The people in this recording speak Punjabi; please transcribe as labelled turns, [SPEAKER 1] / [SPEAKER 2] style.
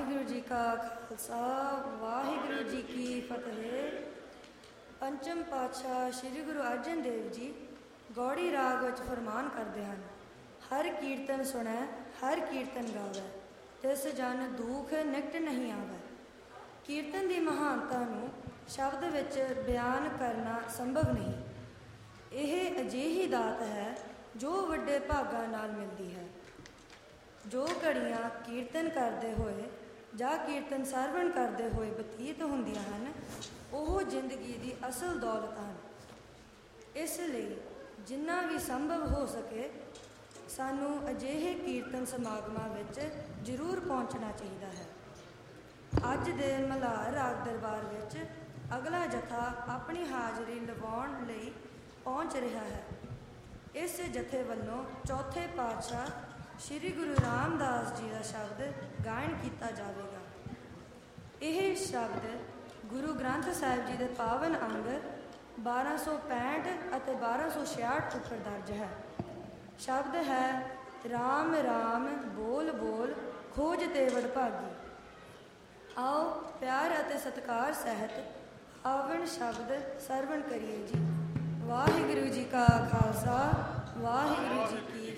[SPEAKER 1] ਵਾਹਿਗੁਰੂ ਜੀ ਕਾ ਖਾਲਸਾ ਵਾਹਿਗੁਰੂ ਜੀ ਕੀ ਫਤਿਹ। ਪੰਚਮ ਪਾਤਸ਼ਾਹ ਸ੍ਰੀ ਗੁਰੂ ਅਰਜਨ ਦੇਵ ਜੀ ਗੌੜੀ ਰਾਗ ਵਿੱਚ ਫਰਮਾਨ ਕਰਦੇ ਹਨ, ਹਰ ਕੀਰਤਨ ਸੁਣੈ ਹਰ ਕੀਰਤਨ ਗਾਵੈ, ਤਿਸ ਜਨ ਦੁਖ ਨਿਕਟ ਨਹੀਂ ਆਵੈ। ਕੀਰਤਨ ਦੀ ਮਹਾਨਤਾ ਨੂੰ ਸ਼ਬਦ ਵਿੱਚ ਬਿਆਨ ਕਰਨਾ ਸੰਭਵ ਨਹੀਂ। ਇਹ ਅਜਿਹੀ ਦਾਤ ਹੈ ਜੋ ਵੱਡੇ ਭਾਗਾਂ ਨਾਲ ਮਿਲਦੀ ਹੈ। ਜੋ ਘੜੀਆਂ ਕੀਰਤਨ ਕਰਦੇ ਹੋਏ ਜਾਂ ਕੀਰਤਨ ਸਰਵਣ ਕਰਦੇ ਹੋਏ ਬਤੀਤ ਹੁੰਦੀਆਂ ਹਨ, ਉਹ ਜ਼ਿੰਦਗੀ ਦੀ ਅਸਲ ਦੌਲਤ ਹਨ। ਇਸ ਲਈ ਜਿੰਨਾ ਵੀ ਸੰਭਵ ਹੋ ਸਕੇ ਸਾਨੂੰ ਅਜਿਹੇ ਕੀਰਤਨ ਸਮਾਗਮਾਂ ਵਿੱਚ ਜ਼ਰੂਰ ਪਹੁੰਚਣਾ ਚਾਹੀਦਾ ਹੈ। ਅੱਜ ਦੇ ਮਲ੍ਹਾਰ ਰਾਗ ਦਰਬਾਰ ਵਿੱਚ ਅਗਲਾ ਜਥਾ ਆਪਣੀ ਹਾਜ਼ਰੀ ਲਵਾਉਣ ਲਈ ਪਹੁੰਚ ਰਿਹਾ ਹੈ। ਇਸ ਜਥੇ ਵੱਲੋਂ ਚੌਥੇ ਪਾਤਸ਼ਾਹ ਸ੍ਰੀ ਗੁਰੂ ਰਾਮਦਾਸ ਜੀ ਦਾ ਸ਼ਬਦ ਗਾਇਨ ਕੀਤਾ ਜਾਵੇਗਾ। ਇਹ ਸ਼ਬਦ ਗੁਰੂ ਗ੍ਰੰਥ ਸਾਹਿਬ ਜੀ ਦੇ ਪਾਵਨ ਅੰਗ 1265 ਅਤੇ 1266 ਉੱਪਰ ਦਰਜ ਹੈ। ਸ਼ਬਦ ਹੈ, ਰਾਮ ਰਾਮ ਬੋਲ ਬੋਲ ਖੋਜ ਤੇ ਵਡਭਾਗੀ। ਆਓ ਪਿਆਰ ਅਤੇ ਸਤਿਕਾਰ ਸਹਿਤ ਪਾਵਨ ਸ਼ਬਦ ਸਰਵਣ ਕਰੀਏ ਜੀ। ਵਾਹਿਗੁਰੂ ਜੀ ਕਾ ਖਾਲਸਾ ਵਾਹਿਗੁਰੂ ਜੀ ਕੀ